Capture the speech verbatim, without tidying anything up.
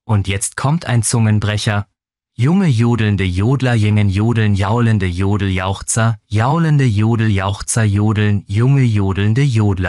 Und jetzt kommt ein Zungenbrecher. Junge jodelnde Jodler jingen jodeln jaulende Jodeljauchzer, jaulende Jodeljauchzer jodeln, junge jodelnde Jodler.